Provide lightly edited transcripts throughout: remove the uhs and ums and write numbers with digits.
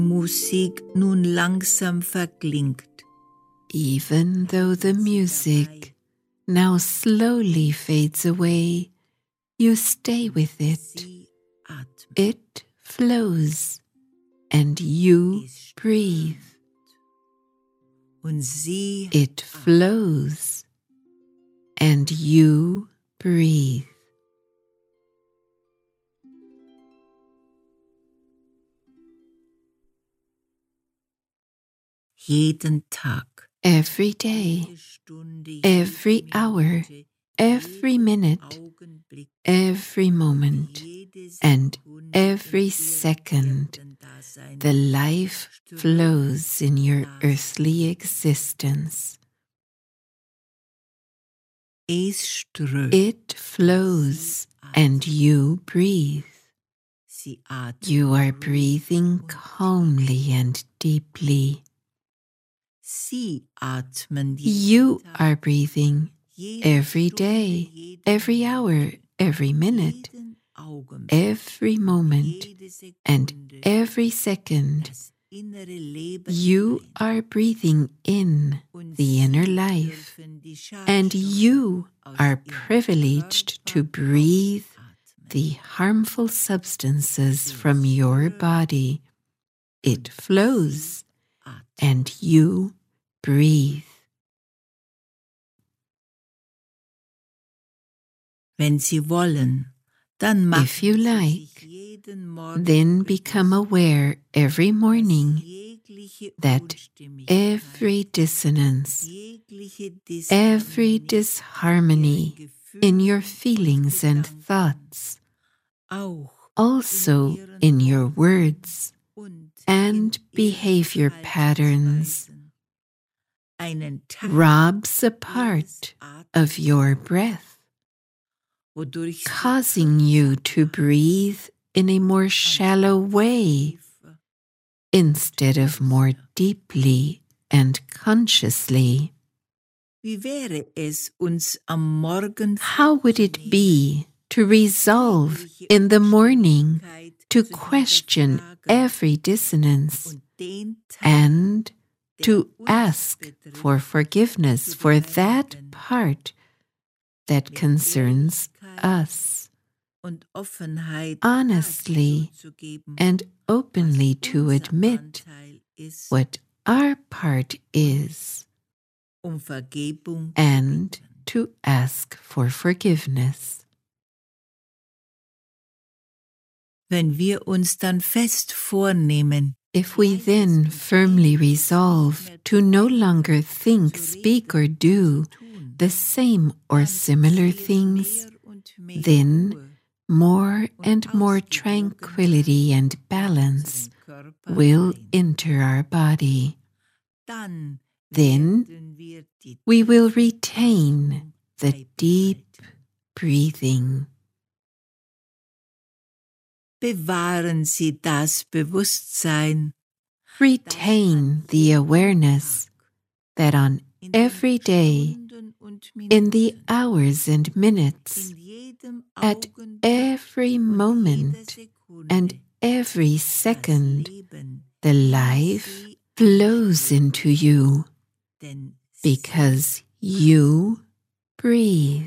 Musik nun langsam verklingt. Even though the music now slowly fades away, you stay with it. It flows and you breathe. It flows and you breathe. Jeden Tag, Every day, every hour, every minute, every moment, and every second, the life flows in your earthly existence. It flows and you breathe. You are breathing calmly and deeply. You are breathing every day, every hour, every minute, every moment, and every second. You are breathing in the inner life, and you are privileged to breathe the harmful substances from your body. It flows, and you breathe. Wenn Sie wollen, dann If you like, then become aware every morning that every dissonance, every disharmony in your feelings and thoughts, also in your words and behavior patterns, robs a part of your breath, causing you to breathe in a more shallow way instead of more deeply and consciously. How would it be to resolve in the morning to question every dissonance and to ask for forgiveness for that part that concerns us, honestly and openly to admit what our part is, and to ask for forgiveness? Wenn wir uns dann fest vornehmen, if we then firmly resolve to no longer think, speak, or do the same or similar things, then more and more tranquility and balance will enter our body. Then we will retain the deep breathing. Bewahren Sie das Bewusstsein. Retain the awareness that on every day, in the hours and minutes, at every moment and every second, the life flows into you because you breathe.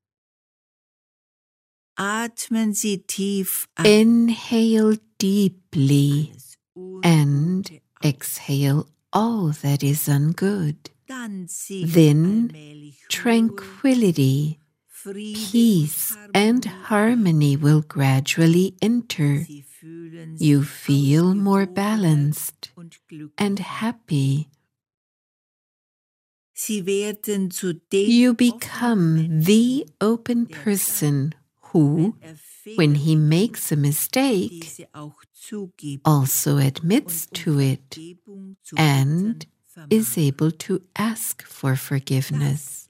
Atmen Sie tief ein. Inhale deeply and exhale all that is ungood. Then tranquility, peace, and harmony will gradually enter. You feel more balanced and happy. You become the open person who, when he makes a mistake, also admits to it and is able to ask for forgiveness.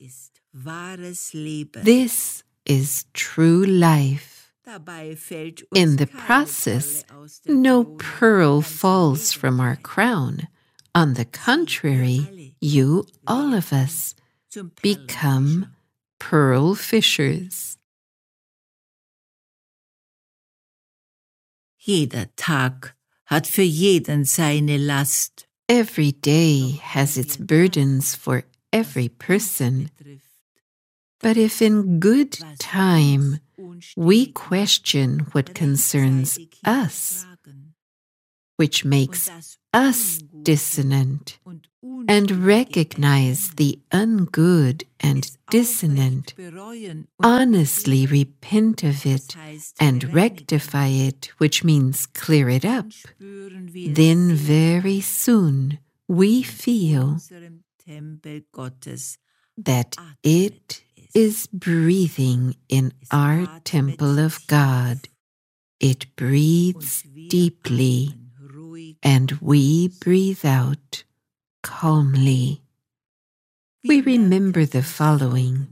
This is true life. In the process, no pearl falls from our crown. On the contrary, you, all of us, become pearl fishers. Jeder Tag hat für jeden seine Last. Every day has its burdens for every person. But if in good time we question what concerns us, which makes us dissonant, and recognize the ungood and dissonant, honestly repent of it and rectify it, which means clear it up, then very soon we feel that it is breathing in our temple of God. It breathes deeply, and we breathe out calmly. We remember the following.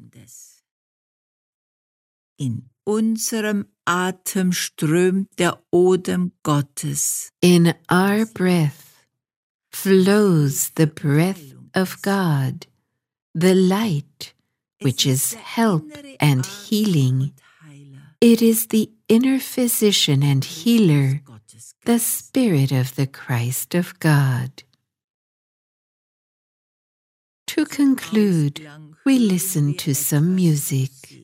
In unserem Atem strömt der Odem Gottes. In our breath flows the breath of God, the light, which is help and healing. It is the inner physician and healer, the Spirit of the Christ of God. To conclude, we listen to some music.